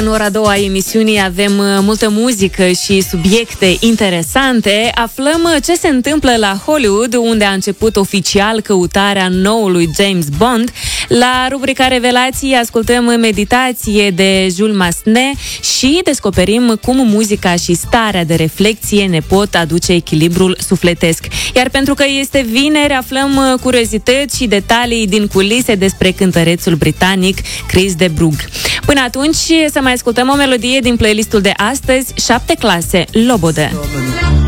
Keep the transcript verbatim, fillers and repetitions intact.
În ora a doua a emisiunii avem multă muzică și subiecte interesante. Aflăm ce se întâmplă la Hollywood, unde a început oficial căutarea noului James Bond. La rubrica Revelații ascultăm Meditație de Jules Massenet și descoperim cum muzica și starea de reflexie ne pot aduce echilibrul sufletesc. Iar pentru că este vineri, aflăm curiozități și detalii din culise despre cântărețul britanic Chris de Brugh. Până atunci, să mai ascultăm o melodie din playlistul de astăzi, Șapte clase, Lobodă.